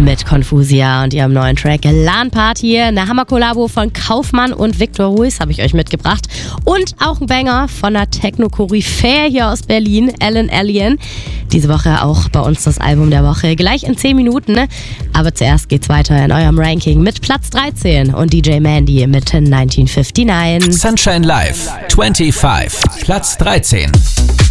mit Confusia und ihrem neuen Track LAN Party. Eine Hammer-Kollabo von Kaufmann und Victor Ruiz habe ich euch mitgebracht. Und auch ein Banger von der Techno-Koryphäe hier aus Berlin, Alan Alien. Diese Woche auch bei uns das Album der Woche. Gleich in 10 Minuten. Aber zuerst geht's weiter in eurem Ranking mit Platz 13 und DJ Mandy mit 1959. Sunshine Live 25, Platz 13.